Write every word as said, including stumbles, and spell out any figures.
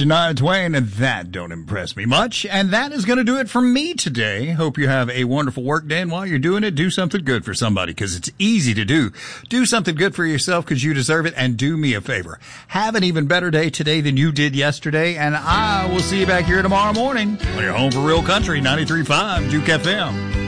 Shania Twain, and that don't impress me much. And that is going to do it for me today. Hope you have a wonderful work day, and while you're doing it, do something good for somebody, because it's easy to do. Do something good for yourself because you deserve it, and do me a favor. Have an even better day today than you did yesterday, and I will see you back here tomorrow morning on your home for real country, ninety-three point five Duke F M.